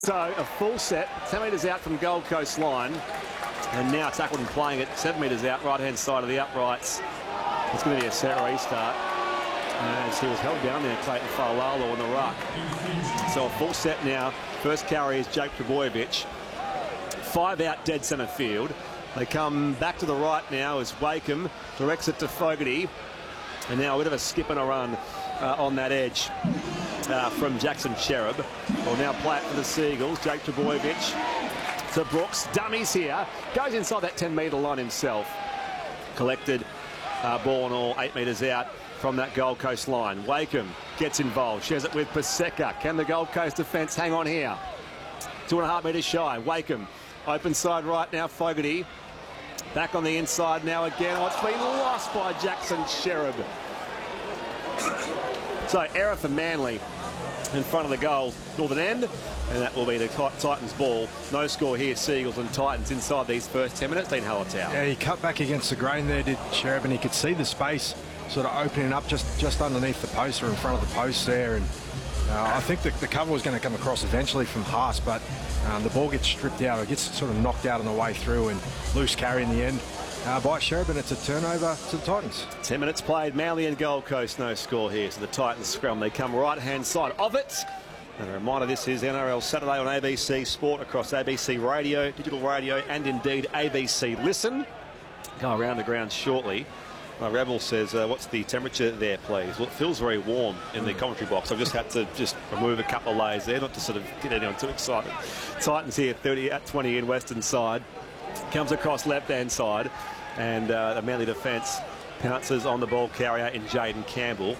So a full set, 10 metres out from Gold Coast line, and now tackled and playing it 7 metres out, right-hand side of the uprights. It's going to be a set restart as he was held down there, Clayton Fa'alalo on the ruck. So a full set now. First carry is Jake Trbojevic. 5 out, dead centre field. They come back to the right now as Wakeham directs it to Fogarty. And now a bit of a skip and a run on that edge from Jackson Cherub. Will now play it for the Seagulls. Jake Trbojevic to Brooks. Dummies here. Goes inside that 10-metre line himself. Collected ball and all 8 metres out from that Gold Coast line. Wakeham gets involved. Shares it with Paseka. Can the Gold Coast defence hang on here? 2.5 metres shy. Wakeham open side right now. Fogarty back on the inside now again. Oh, it's been lost by Jackson Cherub. So error for Manly in front of the goal, northern end, and that will be the Titans ball. No score here, Seagulls and Titans inside these first 10 minutes. Dean Hallertau. Yeah, he cut back against the grain there, did Cherub, and he could see the space sort of opening up just underneath the post or in front of the post there. And I think the cover was going to come across eventually from Haas, but the ball gets stripped out, or gets sort of knocked out on the way through, and loose carry in the end by Cherub, and it's a turnover to the Titans. 10 minutes played, Manly and Gold Coast, no score here. So the Titans scrum, they come right-hand side of it. And a reminder, this is NRL Saturday on ABC Sport across ABC Radio, digital radio, and indeed ABC Listen. Go around the ground shortly. Rebel says, what's the temperature there, please? Well, it feels very warm in the commentary box. I've just had to remove a couple of layers there, not to sort of get anyone too excited. Titans here, 30 at 20 in western side. Comes across left-hand side, and the Manly defence pounces on the ball carrier in Jaden Campbell.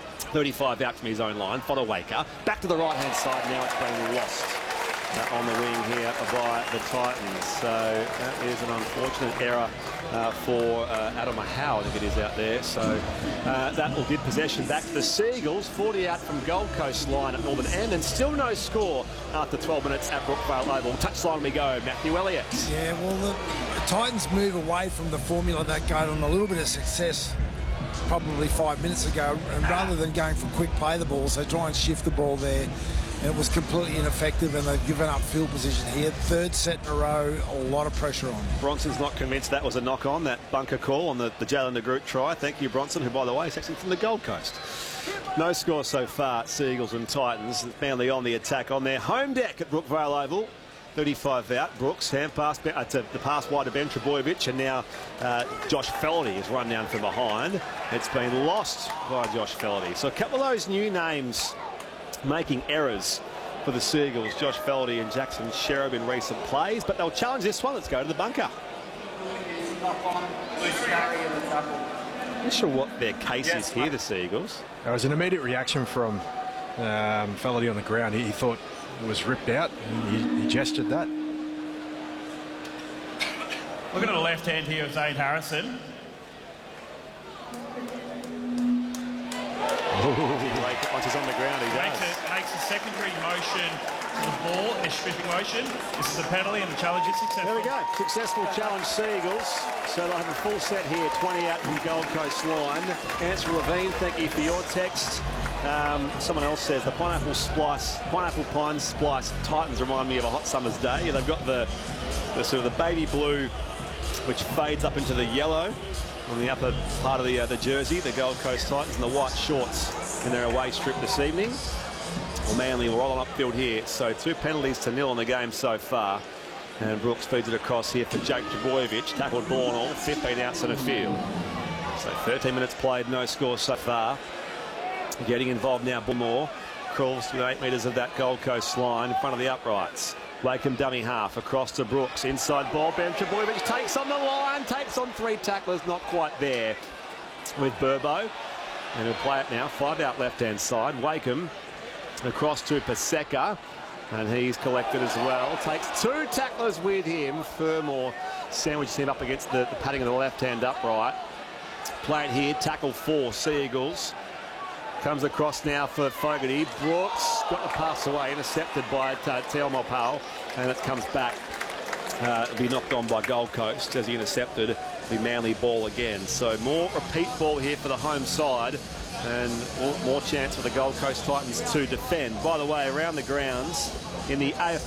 35 out from his own line. Fodawaker back to the right-hand side. Now it's being lost on the wing here by the Titans. So that is an unfortunate error for Adam Ahau, I think it is out there. So that will give possession back to the Seagulls. 40 out from Gold Coast line at northern end, and still no score after 12 minutes at Brookvale Oval. Touchline we go, Matthew Elliott. Yeah, well, the Titans move away from the formula that got on a little bit of success probably 5 minutes ago, and rather than going for quick play the balls, they try and shift the ball there. And it was completely ineffective, and they've given up field position here. Third set in a row, a lot of pressure on. Bronson's not convinced that was a knock-on, that bunker call on the Jalen DeGroot try. Thank you, Bronson, who, by the way, is actually from the Gold Coast. No score so far, Seagulls and Titans. Manly on the attack on their home deck at Brookvale Oval. 35 out. Brooks, hand pass to the pass wide to Ben Trbojevic, and now Josh Feldy has run down from behind. It's been lost by Josh Feldy. So a couple of those new names making errors for the Seagulls, Josh Feldy and Jackson Cherub in recent plays, but they'll challenge this one. Let's go to the bunker. Not sure what their case is here, the Seagulls. There was an immediate reaction from Feldy on the ground. He thought it was ripped out, and he gestured that. Looking at the left hand here of Zane Harrison. Once he's on the ground, he makes a secondary motion to the ball, a stripping motion. This is a penalty, and the challenge is successful. There we go. Successful challenge, Seagulls. So they'll have a full set here, 20 out from Gold Coast line. Answer Levine, thank you for your text. Someone else says the pineapple pine splice Titans remind me of a hot summer's day. They've got the sort of the baby blue, which fades up into the yellow on the upper part of the jersey, the Gold Coast Titans, and the white shorts in their away strip this evening. Well, Manly will roll on upfield here. So 2 penalties to 0 in the game so far. And Brooks feeds it across here for Jake Trbojevic. Tackled ball and all, 15 out centre field. So 13 minutes played, no score so far. Getting involved now, Bullmore. Crawls to 8 metres of that Gold Coast line in front of the uprights. Wakeham dummy half across to Brooks. Inside ball, Ben Trbojevic takes on the line, takes on 3 tacklers, not quite there with Burbo. And he'll play it now, 5 out left-hand side. Wakeham across to Paseka, and he's collected as well. Takes 2 tacklers with him. Fermor sandwiches him up against the padding of the left-hand upright. Play it here, tackle 4, Seagulls. Comes across now for Fogarty. Brooks got the pass away, intercepted by Teo Mopao, and it comes back. It'll be knocked on by Gold Coast as he intercepted the Manly ball again. So more repeat ball here for the home side, and more chance for the Gold Coast Titans to defend. By the way, around the grounds in the AFL